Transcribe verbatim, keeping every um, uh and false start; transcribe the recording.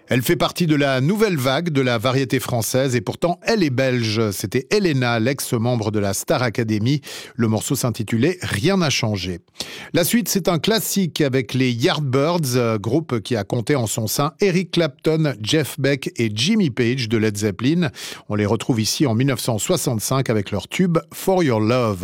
Elle fait partie de la nouvelle vague de la variété française et pourtant elle est belge. C'était Elena, l'ex-membre de la Star Academy. Le morceau s'intitulait « Rien n'a changé ». La suite, c'est un classique avec les Yardbirds, groupe qui a compté en son sein Eric Clapton, Jeff Beck et Jimmy Page de Led Zeppelin. On les retrouve ici en mille neuf cent soixante-cinq avec leur tube « For Your Love ».